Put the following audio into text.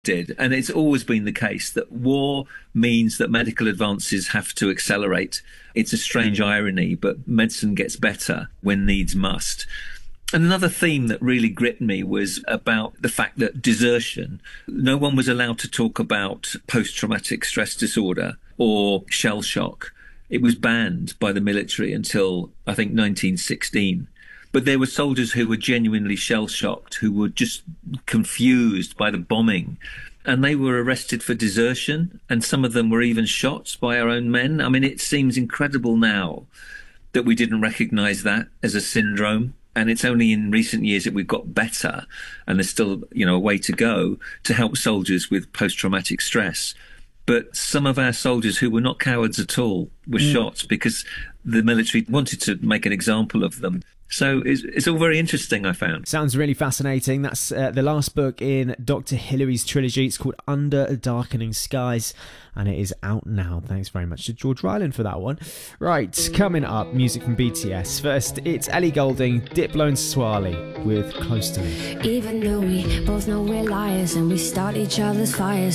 did. And it's always been the case that war means that medical advances have to accelerate. It's a strange irony, but medicine gets better when needs must. And another theme that really gripped me was about the fact that desertion, no one was allowed to talk about post-traumatic stress disorder or shell shock. It was banned by the military until, I think, 1916. But there were soldiers who were genuinely shell-shocked, who were just confused by the bombing. And they were arrested for desertion, and some of them were even shot by our own men. I mean, it seems incredible now that we didn't recognise that as a syndrome. And it's only in recent years that we've got better, and there's still, a way to go to help soldiers with post-traumatic stress. But some of our soldiers who were not cowards at all were shot because the military wanted to make an example of them. So it's all very interesting, I found. Sounds really fascinating. That's the last book in Dr. Hilary's trilogy. It's called Under Darkening Skies, and it is out now. Thanks very much to George Ryland for that one. Right, coming up, music from BTS. First, it's Ellie Goulding, Diplo and Swali with Close to Me. Even though we both know we're liars and we start each other's fires,